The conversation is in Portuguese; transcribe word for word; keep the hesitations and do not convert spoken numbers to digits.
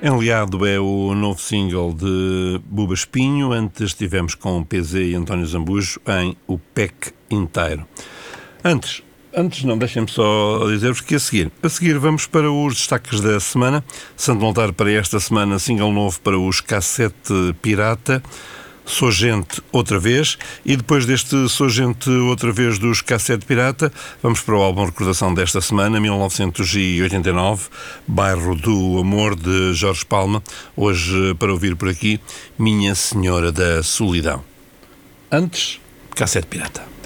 Enleado é o novo single de Buba Espinho. Antes estivemos com o P Z e António Zambujo em O Pack Inteiro. Antes, antes não, deixem-me só dizer-vos que a seguir, a seguir vamos para os destaques da semana. Santo voltar para esta semana, single novo para os Cassete Pirata, Sou Gente Outra Vez, e depois deste Sou Gente Outra Vez dos Cassete Pirata, vamos para o álbum Recordação desta semana, mil novecentos e oitenta e nove, Bairro do Amor, de Jorge Palma. Hoje, para ouvir por aqui, Minha Senhora da Solidão. Antes, Cassete Pirata.